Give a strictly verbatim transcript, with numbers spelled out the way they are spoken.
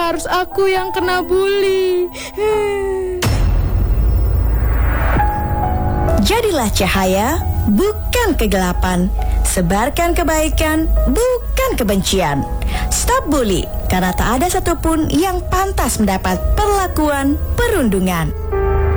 harus aku yang kena bully? Jadilah cahaya, bukan kegelapan. Sebarkan kebaikan, bukan kebencian. Stop bully, karena tak ada satupun yang pantas mendapat perlakuan perundungan.